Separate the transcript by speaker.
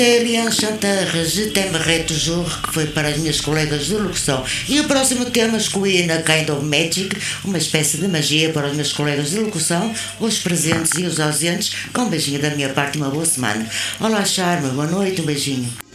Speaker 1: Eliane Chantarra, Je t'aimerai toujours, que foi para as minhas colegas de locução. E o próximo tema escolhi na Kind of Magic, uma espécie de magia para os meus colegas de locução, os presentes e os ausentes, com um beijinho da minha parte e uma boa semana. Olá, Charme, boa noite, um beijinho.